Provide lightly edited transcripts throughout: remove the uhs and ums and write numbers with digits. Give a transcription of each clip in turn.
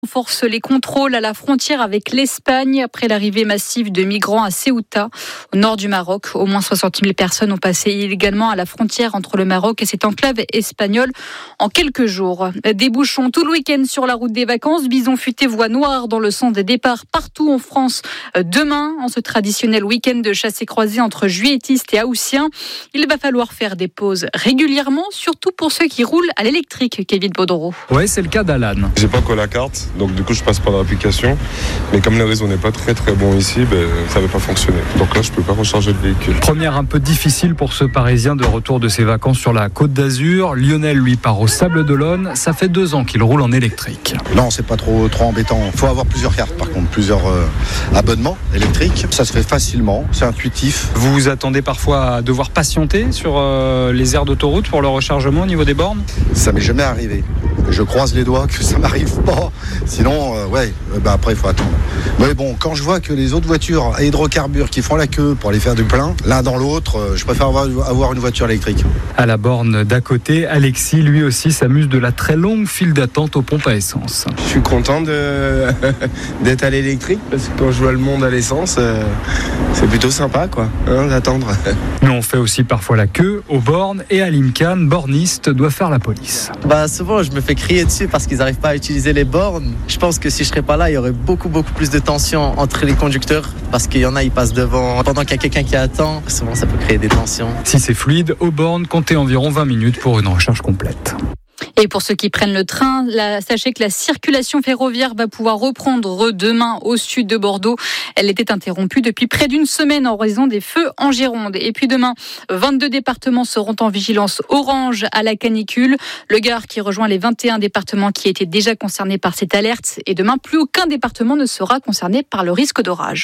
Renforce les contrôles à la frontière avec l'Espagne après l'arrivée massive de migrants à Ceuta, au nord du Maroc. Au moins 60 000 personnes ont passé illégalement à la frontière entre le Maroc et cette enclave espagnole en quelques jours. Des bouchons tout le week-end sur la route des vacances. Bison futé, voie noire dans le sens des départs partout en France. Demain, en ce traditionnel week-end de chassé-croisé entre juilletistes et haussiens, il va falloir faire des pauses régulièrement, surtout pour ceux qui roulent à l'électrique, Kevin Baudreau. Ouais, c'est le cas d'Alan. J'ai pas encore la carte, donc du coup je passe par l'application. Mais comme le réseau n'est pas très bon ici, ça ne va pas fonctionner. Donc là je peux pas recharger le véhicule. Première un peu difficile pour ce Parisien de retour de ses vacances sur la Côte d'Azur. Lionel, lui, part au Sable d'Olonne. Ça fait 2 ans qu'il roule en électrique. Non, c'est pas trop embêtant. Il faut avoir plusieurs cartes par contre, plusieurs abonnements électriques. Ça se fait facilement, c'est intuitif. Vous vous attendez parfois à devoir patienter sur les aires d'autoroute pour le rechargement au niveau des bornes ? Ça m'est jamais arrivé. Je croise les doigts que ça m'arrive pas. Sinon, après il faut attendre. Mais bon, quand je vois que les autres voitures à hydrocarbures qui font la queue pour aller faire du plein, l'un dans l'autre, je préfère avoir une voiture électrique. À la borne d'à côté, Alexis, lui aussi, s'amuse de la très longue file d'attente aux pompes à essence. Je suis content d'être à l'électrique parce que quand je vois le monde à l'essence, c'est plutôt sympa d'attendre. Mais on fait aussi parfois la queue aux bornes et Alim Khan, borniste, doit faire la police. Souvent je me fais crier dessus parce qu'ils n'arrivent pas à utiliser les bornes. Je pense que si je serais pas là, il y aurait beaucoup plus de tension entre les conducteurs parce qu'il y en a, ils passent devant pendant qu'il y a quelqu'un qui attend. Souvent ça peut créer des tensions. Si c'est fluide, aux bornes, comptez environ 20 minutes pour une recharge complète. Et pour ceux qui prennent le train, sachez que la circulation ferroviaire va pouvoir reprendre demain au sud de Bordeaux. Elle était interrompue depuis près d'une semaine en raison des feux en Gironde. Et puis demain, 22 départements seront en vigilance orange à la canicule. Le Gard qui rejoint les 21 départements qui étaient déjà concernés par cette alerte. Et demain, plus aucun département ne sera concerné par le risque d'orage.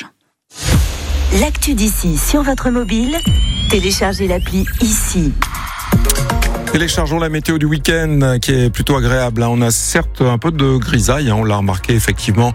L'actu d'ici sur votre mobile, téléchargez l'appli ici. Téléchargeons la météo du week-end qui est plutôt agréable. On a certes un peu de grisaille, on l'a remarqué effectivement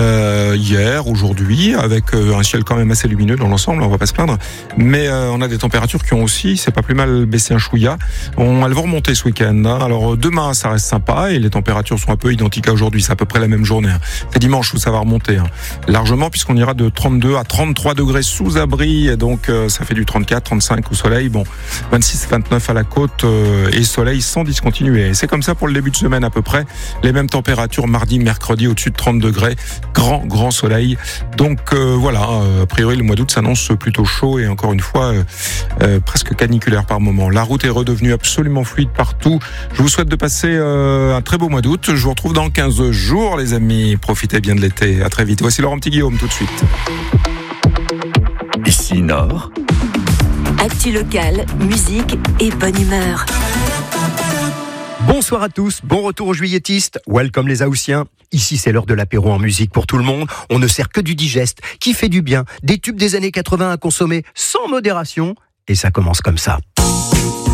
hier, aujourd'hui, avec un ciel quand même assez lumineux dans l'ensemble, on va pas se plaindre. Mais on a des températures qui ont aussi, c'est pas plus mal baissé un chouïa. Elles vont remonter ce week-end. Alors demain, ça reste sympa et les températures sont un peu identiques à aujourd'hui. C'est à peu près la même journée. C'est dimanche où ça va remonter largement puisqu'on ira de 32 à 33 degrés sous abri. Et donc ça fait du 34, 35 au soleil. Bon, 26, 29 à la côte. Et soleil sans discontinuer. Et c'est comme ça pour le début de semaine à peu près. Les mêmes températures mardi, mercredi au-dessus de 30 degrés. Grand soleil. Donc voilà, a priori le mois d'août s'annonce plutôt chaud et encore une fois presque caniculaire par moment. La route est redevenue absolument fluide partout. Je vous souhaite de passer un très beau mois d'août. Je vous retrouve dans 15 jours les amis. Profitez bien de l'été. À très vite. Voici Laurent Petit-Guillaume tout de suite. Ici Nord. Actu locale, musique et bonne humeur. Bonsoir à tous, bon retour aux juilletistes, welcome les Haussiens. Ici c'est l'heure de l'apéro en musique pour tout le monde, on ne sert que du digeste, qui fait du bien, des tubes des années 80 à consommer sans modération, et ça commence comme ça.